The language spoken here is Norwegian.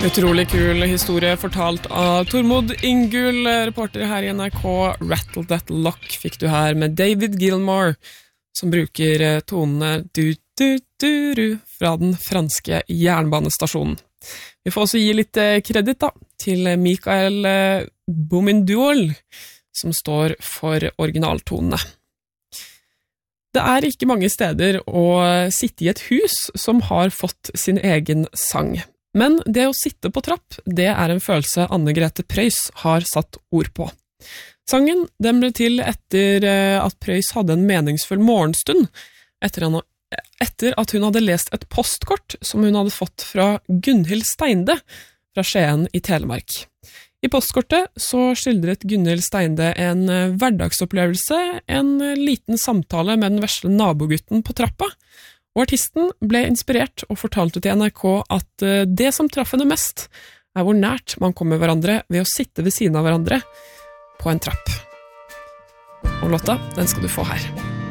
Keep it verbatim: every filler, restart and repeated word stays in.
Utrolig kul historie fortalt av Tormod Ingull, reporter her i N R K. Rattle That Lock fikk du her med David Gilmour, som bruker tonene du-du-du-du fra den franske jernbanestasjonen. Vi får også gi litt kredit da, til Michael Bominduol, som står for originaltonene. Det er ikke mange steder å sitte i et hus som har fått sin egen sang. Men det å sitte på trapp, det er en følelse Anne-Grete Preus har satt ord på. Sangen den ble til etter at Preus hadde en meningsfull morgenstund, etter, han, etter at hun hadde lest et postkort som hun hadde fått fra Gunhild Steinde fra Skien i Telemark. I postkortet så skildret Gunhild Steinde en hverdagsopplevelse, en liten samtale med den vesle nabogutten på trappa, og artisten ble inspirert og fortalte til N R K at det som traff henne mest er hvor nært man kommer hverandre ved å sitte ved siden av hverandre på en trapp. Og låta, den skal du få her.